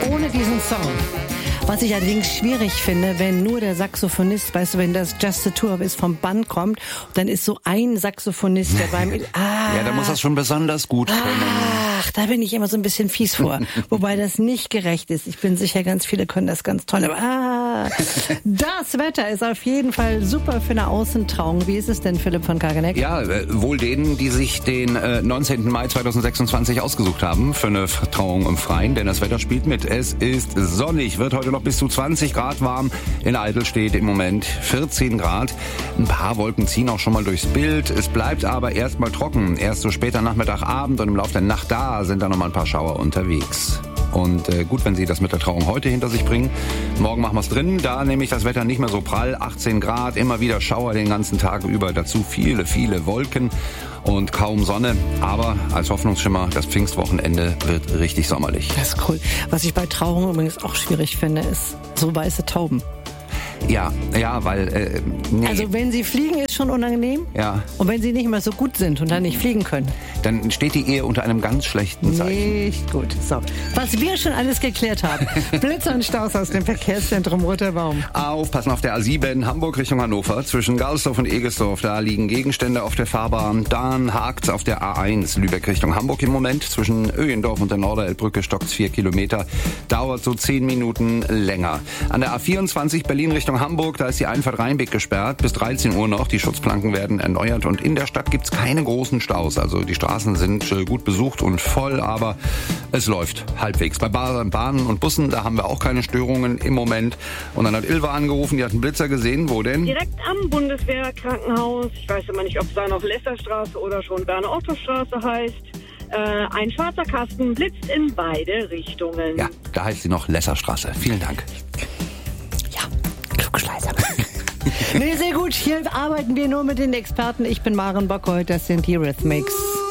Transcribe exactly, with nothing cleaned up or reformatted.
ohne diesen Song. Was ich allerdings schwierig finde, wenn nur der Saxophonist, weißt du, wenn das Just the Two of Us vom Band kommt, dann ist so ein Saxophonist, der beim... Ah, ja, da muss das schon besonders gut können. Ach, da bin ich immer so ein bisschen fies vor. Wobei das nicht gerecht ist. Ich bin sicher, ganz viele können das ganz toll. Aber ah, das Wetter ist auf jeden Fall super für eine Außentrauung. Wie ist es denn, Philipp von Kageneck? Ja, äh, wohl denen, die sich den äh, neunzehnten Mai zweitausendsechsundzwanzig ausgesucht haben für eine Trauung im Freien. Denn das Wetter spielt mit. Es ist sonnig, wird heute noch bis zu zwanzig Grad warm. In Eidelstedt im Moment vierzehn Grad. Ein paar Wolken ziehen auch schon mal durchs Bild. Es bleibt aber erstmal trocken. Erst so später Nachmittag, Abend und im Laufe der Nacht da sind da noch mal ein paar Schauer unterwegs. Und äh, gut, wenn Sie das mit der Trauung heute hinter sich bringen. Morgen machen wir es drin. Da nämlich das Wetter nicht mehr so prall. achtzehn Grad, immer wieder Schauer den ganzen Tag über. Dazu viele, viele Wolken und kaum Sonne. Aber als Hoffnungsschimmer, das Pfingstwochenende wird richtig sommerlich. Das ist cool. Was ich bei Trauung übrigens auch schwierig finde, ist so weiße Tauben. Ja, ja, weil... Äh, nee. Also wenn sie fliegen, ist schon unangenehm. Ja. Und wenn sie nicht mehr so gut sind und dann nicht fliegen können. Dann steht die Ehe unter einem ganz schlechten Zeichen. Nicht gut. So, was wir schon alles geklärt haben. Blitzer und Staus aus dem Verkehrszentrum Roter Baum. Aufpassen auf der A sieben, Hamburg Richtung Hannover. Zwischen Galsdorf und Egesdorf, da liegen Gegenstände auf der Fahrbahn. Dann hakt's auf der A eins, Lübeck Richtung Hamburg im Moment. Zwischen Öhendorf und der Norderelbbrücke stockt's vier Kilometer. Dauert so zehn Minuten länger. An der A vierundzwanzig, Berlin Richtung Hamburg, da ist die Einfahrt Rheinbeck gesperrt. Bis dreizehn Uhr noch. Die Schutzplanken werden erneuert. Und in der Stadt gibt's keine großen Staus. Also die Straßen sind äh, gut besucht und voll, aber es läuft halbwegs. Bei Bahnen und Bussen, da haben wir auch keine Störungen im Moment. Und dann hat Ilva angerufen, die hat einen Blitzer gesehen. Wo denn? Direkt am Bundeswehrkrankenhaus. Ich weiß immer nicht, ob es da noch Lässerstraße oder schon Berne-Otto-Straße heißt. Äh, ein schwarzer Kasten blitzt in beide Richtungen. Ja, da heißt sie noch Lässerstraße. Vielen Dank. Klugschleißer. Nee, sehr gut. Hier arbeiten wir nur mit den Experten. Ich bin Maren Bockholt, das sind die Rhythmics.